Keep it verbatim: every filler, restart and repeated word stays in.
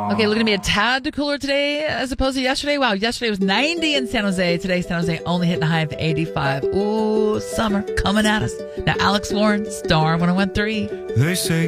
Okay, looking to be a tad cooler today as opposed to yesterday. Wow, yesterday was ninety in San Jose. Today, San Jose only hitting a high of eighty-five. Ooh, summer coming at us. Now, Alex Warren, Star one oh one three. They say